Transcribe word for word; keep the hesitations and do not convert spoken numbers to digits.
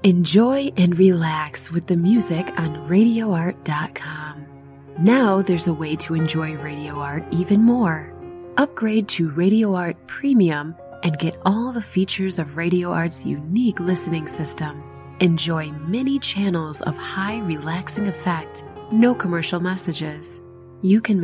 Enjoy and relax with the music on radio art dot com. Now there's a way to enjoy Radio Art even more. Upgrade to Radio Art Premium and get all the features of Radio Art's unique listening system. Enjoy many channels of high relaxing effect, no commercial messages. You can